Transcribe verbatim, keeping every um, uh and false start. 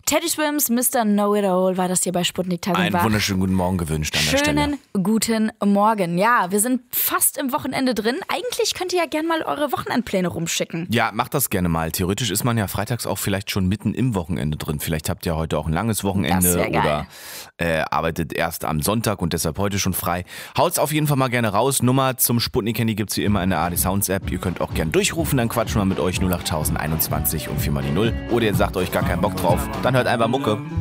Teddy Swims, Mister Know-It-All war das hier bei Sputnik Tag und Einen Wach. wunderschönen guten Morgen gewünscht an der Stelle. Schönen guten Morgen. Ja, wir sind fast im Wochenende drin. Eigentlich könnt ihr ja gerne mal eure Wochenendpläne rumschicken. Ja, macht das gerne mal. Theoretisch ist man ja freitags auch vielleicht schon mitten im Wochenende drin. Vielleicht habt ihr heute auch ein langes Wochenende Das wär geil. oder äh, arbeitet erst am Sonntag und deshalb heute schon frei. Haut's auf jeden Fall mal gerne raus. Nummer zum Sputnik-Handy gibt's wie immer in der A D Sounds App. Ihr könnt auch gerne durchrufen, dann quatschen wir mit euch null acht einundzwanzig und vier mal die null. Oder ihr sagt euch gar keinen Bock drauf, dann hört einfach Mucke.